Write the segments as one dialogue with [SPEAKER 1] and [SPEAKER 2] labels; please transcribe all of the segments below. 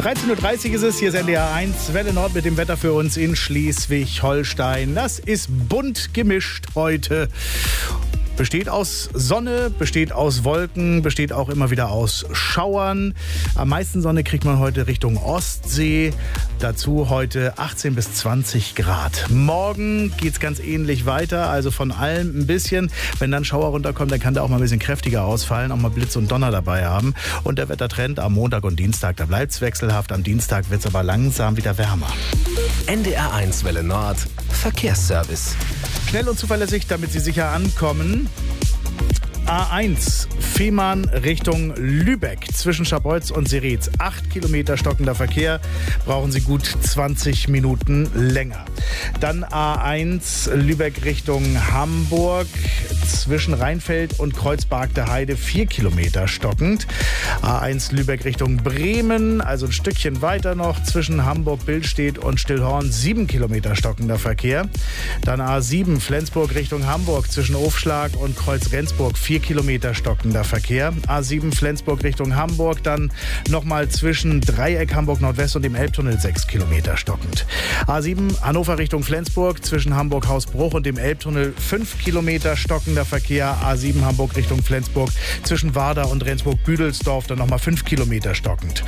[SPEAKER 1] 13.30 Uhr ist es, hier ist NDR 1, Welle Nord mit dem Wetter für uns in Schleswig-Holstein. Das ist bunt gemischt heute. Besteht aus Sonne, besteht aus Wolken, besteht auch immer wieder aus Schauern. Am meisten Sonne kriegt man heute Richtung Ostsee. Dazu heute 18 bis 20 Grad. Morgen geht's ganz ähnlich weiter, also von allem ein bisschen. Wenn dann Schauer runterkommt, dann kann der auch mal ein bisschen kräftiger ausfallen, auch mal Blitz und Donner dabei haben. Und der Wettertrend am Montag und Dienstag, da bleibt's wechselhaft. Am Dienstag wird's aber langsam wieder wärmer.
[SPEAKER 2] NDR 1 Welle Nord, Verkehrsservice.
[SPEAKER 1] Schnell und zuverlässig, damit Sie sicher ankommen. A1 Fehmarn Richtung Lübeck zwischen Scharbeutz und Seretz. 8 Kilometer stockender Verkehr, brauchen Sie gut 20 Minuten länger. Dann A1 Lübeck Richtung Hamburg zwischen Rheinfeld und Kreuzberg der Heide 4 Kilometer stockend. A1 Lübeck Richtung Bremen, also ein Stückchen weiter noch zwischen Hamburg-Billstedt und Stillhorn 7 Kilometer stockender Verkehr. Dann A7 Flensburg Richtung Hamburg zwischen Ofschlag und Kreuz-Rendsburg 4 Kilometer stockender Verkehr. A7 Flensburg Richtung Hamburg, dann nochmal zwischen Dreieck Hamburg Nordwest und dem Elbtunnel 6 Kilometer stockend. A7 Hannover Richtung Flensburg zwischen Hamburg Hausbruch und dem Elbtunnel 5 Kilometer stockender Verkehr. A7 Hamburg Richtung Flensburg zwischen Warder und Rendsburg-Büdelsdorf, dann nochmal 5 Kilometer stockend.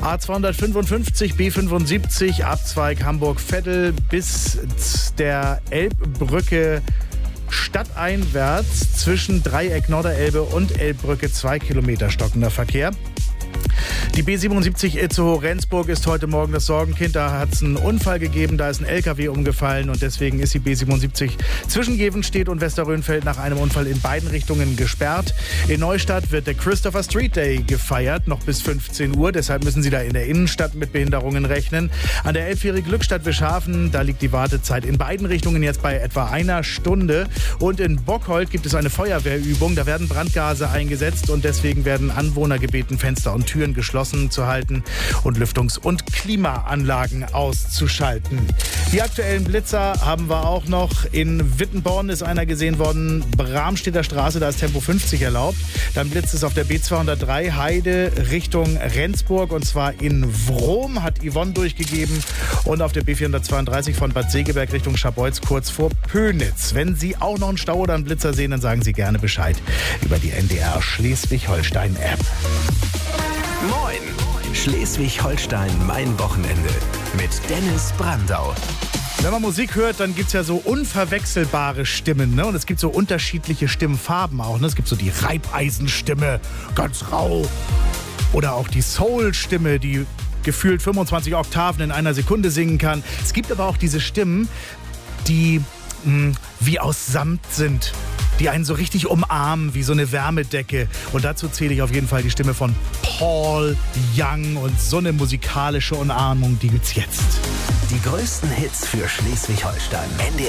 [SPEAKER 1] A255 B75 Abzweig Hamburg-Veddel bis der Elbbrücke stadteinwärts zwischen Dreieck Norderelbe und Elbbrücke 2 Kilometer stockender Verkehr. Die B77 Itzehoe-Rendsburg ist heute Morgen das Sorgenkind. Da hat es einen Unfall gegeben, da ist ein LKW umgefallen und deswegen ist die B77 zwischen Gevenstedt und Westerrönfeld nach einem Unfall in beiden Richtungen gesperrt. In Neustadt wird der Christopher Street Day gefeiert, noch bis 15 Uhr. Deshalb müssen Sie da in der Innenstadt mit Behinderungen rechnen. An der Elbfähre Glückstadt-Wischhafen, da liegt die Wartezeit in beiden Richtungen jetzt bei etwa einer Stunde. Und in Bockhold gibt es eine Feuerwehrübung. Da werden Brandgase eingesetzt und deswegen werden Anwohner gebeten, Fenster und Türen geschlossen zu halten und Lüftungs- und Klimaanlagen auszuschalten. Die aktuellen Blitzer haben wir auch noch. In Wittenborn ist einer gesehen worden. Bramstedter Straße, da ist Tempo 50 erlaubt. Dann blitzt es auf der B203 Heide Richtung Rendsburg und zwar in Wrom, hat Yvonne durchgegeben. Und auf der B432 von Bad Segeberg Richtung Scharbeutz kurz vor Pönitz. Wenn Sie auch noch einen Stau oder einen Blitzer sehen, dann sagen Sie gerne Bescheid über die NDR Schleswig-Holstein App.
[SPEAKER 2] Moin! Schleswig-Holstein, mein Wochenende. Mit Dennis Brandau.
[SPEAKER 1] Wenn man Musik hört, dann gibt es ja so unverwechselbare Stimmen, ne? Und es gibt so unterschiedliche Stimmfarben auch, ne? Es gibt so die Reibeisenstimme, ganz rau. Oder auch die Soul-Stimme, die gefühlt 25 Oktaven in einer Sekunde singen kann. Es gibt aber auch diese Stimmen, die wie aus Samt sind, die einen so richtig umarmen, wie so eine Wärmedecke. Und dazu zähle ich auf jeden Fall die Stimme von Paul Young. Und so eine musikalische Umarmung, die gibt's jetzt.
[SPEAKER 2] Die größten Hits für Schleswig-Holstein. NDR